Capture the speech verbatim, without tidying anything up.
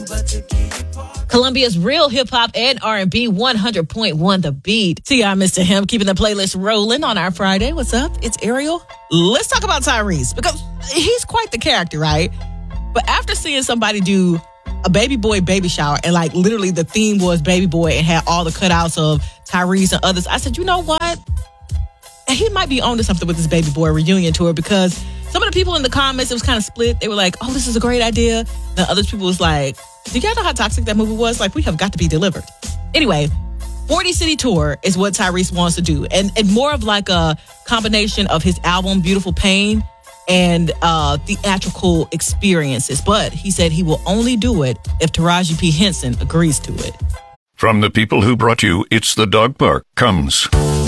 Columbia's real hip-hop and R and B, one hundred point one The Beat. T I, Mister Him, keeping the playlist rolling on our Friday. What's up? It's Ariel. Let's talk about Tyrese, because he's quite the character, right? But after seeing somebody do a baby boy baby shower, and like literally the theme was baby boy and had all the cutouts of Tyrese and others, I said, you know what? He might be onto something with this baby boy reunion tour, because some of the people in the comments, it was kind of split. They were like, oh, this is a great idea. The other people was like, do you guys know how toxic that movie was? Like, we have got to be delivered. Anyway, forty city tour is what Tyrese wants to do. And, and more of like a combination of his album, Beautiful Pain, and uh, theatrical experiences. But he said he will only do it if Taraji P. Henson agrees to it. From the people who brought you It's the Dog Park comes